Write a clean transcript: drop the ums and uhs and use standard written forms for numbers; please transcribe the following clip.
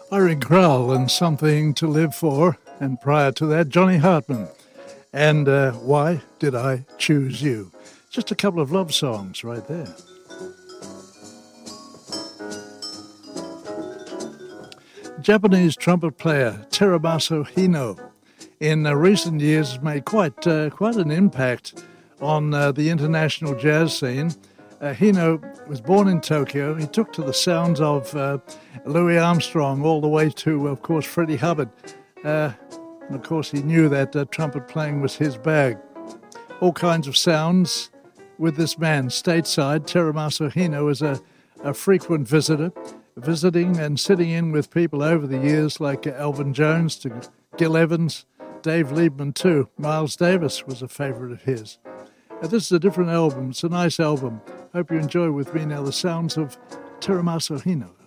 Irene Kral and Something to Live For, and prior to that, Johnny Hartman. And Why Did I Choose You? Just a couple of love songs right there. Japanese trumpet player Teramaso Hino in recent years has made quite an impact on the international jazz scene. Hino was born in Tokyo. He took to the sounds of Louis Armstrong all the way to, of course, Freddie Hubbard. And of course, he knew that trumpet playing was his bag. All kinds of sounds with this man. Stateside, Teramaso Hino is a frequent visitor, visiting and sitting in with people over the years like Elvin Jones to Gil Evans, Dave Liebman too. Miles Davis was a favorite of his. This is a different album. It's a nice album. Hope you enjoy with me now the sounds of Teramaso Hino.